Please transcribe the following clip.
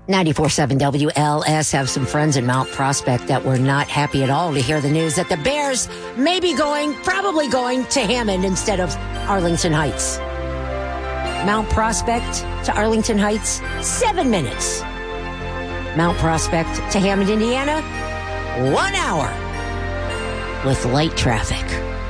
94.7 WLS have some friends in Mount Prospect that were not happy at all to hear the news that the Bears may be probably going to Hammond instead of Arlington Heights. Mount Prospect to Arlington Heights, 7 minutes. Mount Prospect to Hammond, Indiana, 1 hour with light traffic.